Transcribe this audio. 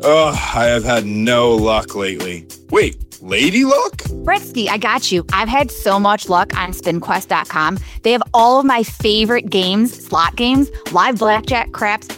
Ugh, I have had no luck lately. Wait, lady luck? Bretsky, I got you. I've had so much luck on SpinQuest.com. They have all of my favorite games, slot games, live blackjack, craps,